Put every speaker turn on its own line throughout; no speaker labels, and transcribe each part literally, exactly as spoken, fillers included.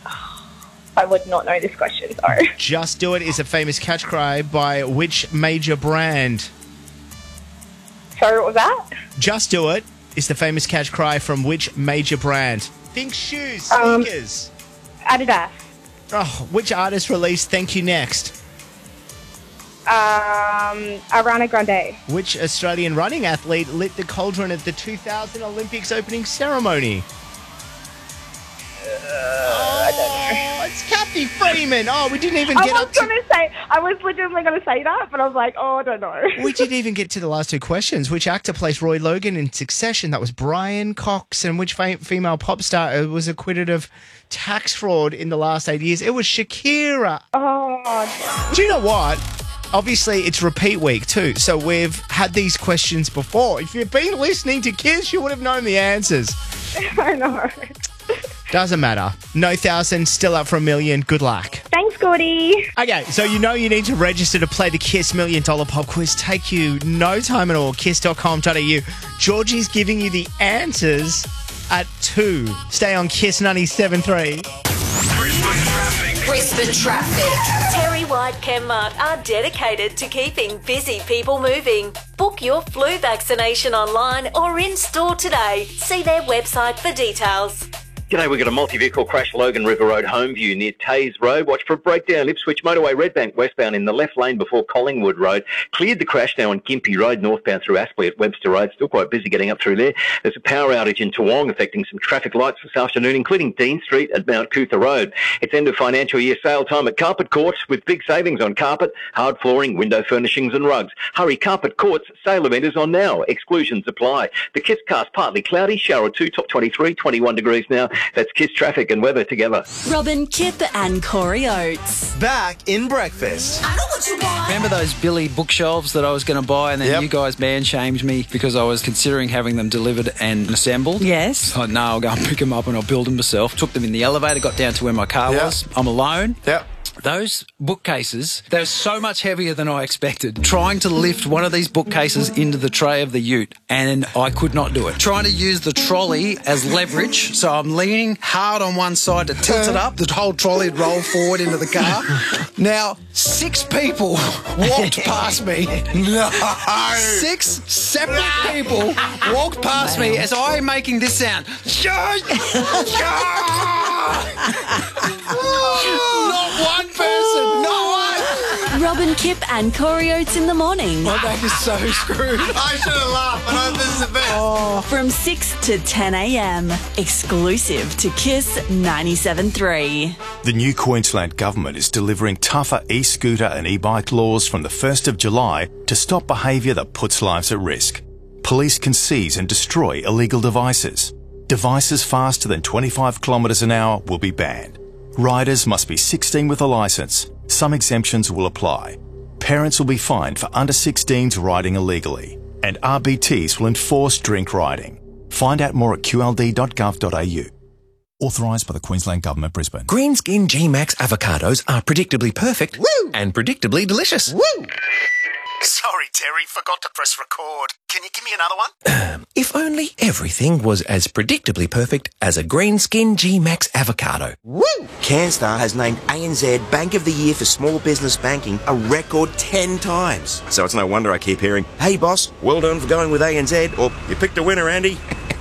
I would not know this question, sorry.
Just Do It is a famous catch cry by which major brand?
Sorry, what was that?
Just Do It is the famous catch cry from which major brand? Think shoes,
Um,
sneakers.
Adidas.
Oh, which artist released Thank You Next?
Um, Ariana Grande.
Which Australian running athlete lit the cauldron at the two thousand Olympics opening ceremony?
Uh, I don't know.
Oh, it's Kathy Freeman. Oh, we didn't even
I
get
was
up to...
going to say, I was legitimately going to say that, but I was like, oh, I don't know.
We didn't even get to the last two questions. Which actor plays Roy Logan in Succession? That was Brian Cox. And which fa- female pop star was acquitted of tax fraud in the last eight years? It was Shakira.
Oh,
Do you know what? Obviously, it's repeat week too, so we've had these questions before. If you've been listening to Kiss, you would have known the answers.
I know.
Doesn't matter. No thousand, still up for a million. Good luck.
Thanks, Gordy.
Okay, so you know you need to register to play the Kiss Million Dollar Pop Quiz. Take you no time at all. kiss dot com dot a u. Georgie's giving you the answers at two. Stay on Kiss ninety-seven point three.
Brisbane Traffic.
Terry White Chemart are dedicated to keeping busy people moving. Book your flu vaccination online or in store today. See their website for details.
G'day, we've got a multi-vehicle crash, Logan River Road, Homeview near Taze Road. Watch for a breakdown, Ipswich Motorway, Redbank westbound in the left lane before Collingwood Road. Cleared the crash now on Gympie Road, northbound through Aspley at Webster Road. Still quite busy getting up through there. There's a power outage in Toowong affecting some traffic lights this afternoon, including Dean Street at Mount Cootha Road. It's end of financial year sale time at Carpet Courts with big savings on carpet, hard flooring, window furnishings and rugs. Hurry, Carpet Courts sale event is on now. Exclusions apply. The Kiss cast partly cloudy, shower two, top twenty-three, twenty-one degrees now. That's Kiss traffic and weather together.
Robin, Kip and Corey Oates.
Back in breakfast.
I know what you want.
Remember those Billy bookshelves that I was going to buy and then
Yep.
you guys man-shamed me because I was considering having them delivered and assembled?
Yes.
So, no, I'll go and pick them up and I'll build them myself. Took them in the elevator, got down to where my car
Yep.
was. I'm alone.
Yep.
Those bookcases, they're so much heavier than I expected. Trying to lift one of these bookcases into the tray of the ute, and I could not do it. Trying to use the trolley as leverage, so I'm leaning hard on one side to tilt it up. The whole trolley would roll forward into the car. Now, six people walked past me.
No.
Six separate people walked past me as I'm making this sound. Not one person, not one.
Robin, Kip and Corey Oates in the morning.
My back is so screwed.
I should have laughed, but I know this is the best.
From six to ten a.m. Exclusive to Kiss ninety-seven point three.
The new Queensland Government is delivering tougher e-scooter and e-bike laws from the first of July to stop behaviour that puts lives at risk. Police can seize and destroy illegal devices. Devices faster than twenty-five kilometres an hour will be banned. Riders must be sixteen with a licence. Some exemptions will apply. Parents will be fined for under sixteens riding illegally. And R B Ts will enforce drink riding. Find out more at q l d dot gov dot a u. Authorised by the Queensland Government, Brisbane.
Greenskin G-Max avocados are predictably perfect Woo! and predictably delicious.
Woo!
Sorry, Terry, forgot to press record. Can you give me another one?
If only everything was as predictably perfect as a Greenskin G-Max avocado.
Woo! CanStar has named A N Z Bank of the Year for Small Business Banking a record ten times. So it's no wonder I keep hearing, hey boss, well done for going with A N Z, or you picked a winner, Andy.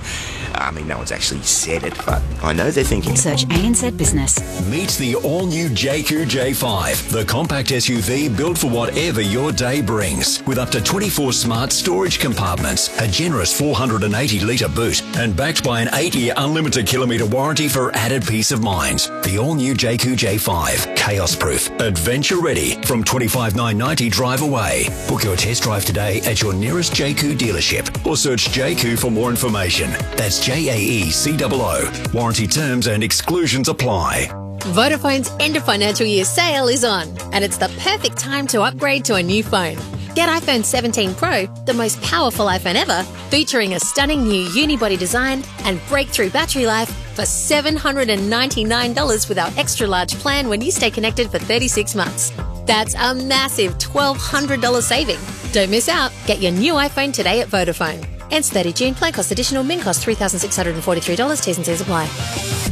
I mean, no one's actually said it, but I know they're thinking.
Search A N Z Business.
Meet the all-new J Q J five, the compact S U V built for whatever your day brings. With up to twenty-four smart storage compartments, a generous four hundred eighty litre boot, and backed by an eight-year unlimited kilometre warranty for added peace of mind. The all-new J Q J five, chaos-proof, adventure-ready, from twenty-five thousand nine hundred ninety drive away. Book your test drive today at your nearest J Q dealership, or search J Q for more information. That's J A E C O O. Warranty terms and exclusions apply.
Vodafone's end of financial year sale is on, and it's the perfect time to upgrade to a new phone. Get iPhone seventeen Pro, the most powerful iPhone ever, featuring a stunning new unibody design and breakthrough battery life for seven hundred ninety-nine dollars with our extra large plan when you stay connected for thirty-six months. That's a massive twelve hundred dollars saving. Don't miss out. Get your new iPhone today at Vodafone. Ends thirtieth of June. Plan cost additional. Min cost three thousand six hundred forty-three dollars. T's and C's apply.